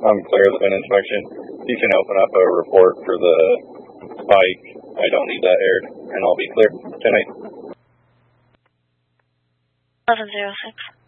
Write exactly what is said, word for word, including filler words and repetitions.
I'm clear of the bin inspection. You can open up a report for the spike. I don't need that aired, and I'll be clear. Good night. eleven zero six.